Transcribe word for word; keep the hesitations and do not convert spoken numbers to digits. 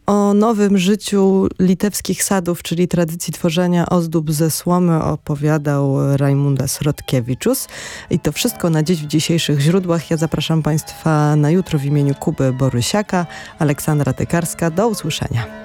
O nowym życiu litewskich sadów, czyli tradycji tworzenia ozdób ze słomy, opowiadał Raimundas Rodkievičius. I to wszystko na dziś w dzisiejszych źródłach. Ja zapraszam Państwa na jutro w imieniu Kuby Borysiaka, Aleksandra Tykarska. Do usłyszenia.